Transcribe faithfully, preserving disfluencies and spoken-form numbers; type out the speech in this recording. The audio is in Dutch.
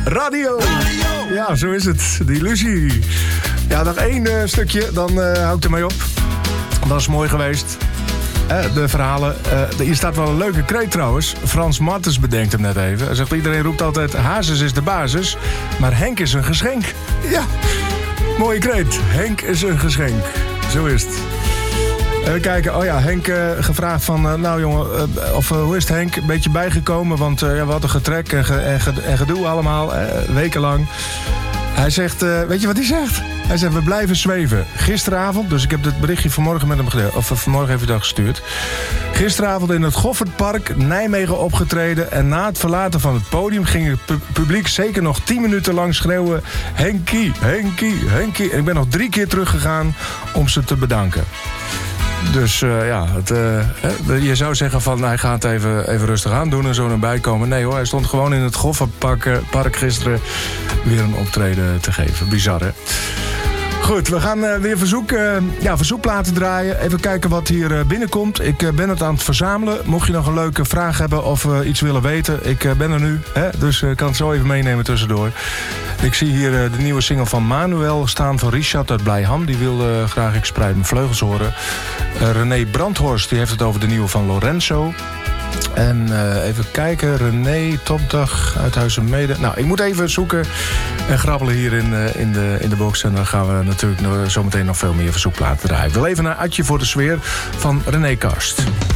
radio. radio. Ja, zo is het. De illusie. Ja, nog één uh, stukje, dan uh, hou ik ermee op. Dat is mooi geweest. Uh, de verhalen. Uh, hier staat wel een leuke kreet trouwens. Frans Martens bedenkt hem net even. Hij zegt, iedereen roept altijd, Hazes is de basis, maar Henk is een geschenk. Ja, mooie kreet. Henk is een geschenk. Zo is het. Even kijken. Oh ja, Henk uh, gevraagd van... Uh, nou jongen, uh, of uh, hoe is het Henk? Een beetje bijgekomen, want uh, ja, we hadden getrek en, ge, en, ge, en gedoe allemaal. Uh, wekenlang. Hij zegt... Uh, weet je wat hij zegt? Hij zegt, we blijven zweven. Gisteravond, dus ik heb het berichtje vanmorgen met hem gedeeld. Of vanmorgen even dat gestuurd. Gisteravond in het Goffertpark, Nijmegen opgetreden. En na het verlaten van het podium ging het pu- publiek zeker nog tien minuten lang schreeuwen. Henkie, Henkie, Henkie. En ik ben nog drie keer teruggegaan om ze te bedanken. Dus uh, ja, het, uh, je zou zeggen van hij gaat even, even rustig aan doen en zo naar bij komen. Nee hoor, hij stond gewoon in het Goffertpark park gisteren weer een optreden te geven. Bizar hè? Goed, we gaan uh, weer verzoek, uh, ja, verzoekplaten draaien. Even kijken wat hier uh, binnenkomt. Ik uh, ben het aan het verzamelen. Mocht je nog een leuke vraag hebben of uh, iets willen weten. Ik uh, ben er nu, hè? Dus ik uh, kan het zo even meenemen tussendoor. Ik zie hier uh, de nieuwe single van Manuel staan van Richard uit Blijham. Die wil uh, graag Ik spreid mijn vleugels horen. Uh, René Brandhorst die heeft het over de nieuwe van Lorenzo. En uh, even kijken, René, Topdag uit Huizenmede. Nou, ik moet even zoeken en grabbelen hier in, uh, in, de, in de box. En dan gaan we natuurlijk nog, zometeen nog veel meer verzoekplaten draaien. Ik wil even naar Adje voor de sfeer van René Karst.